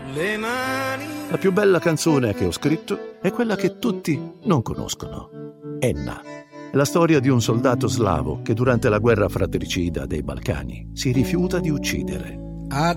le mani. La più bella canzone che ho scritto è quella che tutti non conoscono. Enna. È la storia di un soldato slavo che durante la guerra fratricida dei Balcani si rifiuta di uccidere. A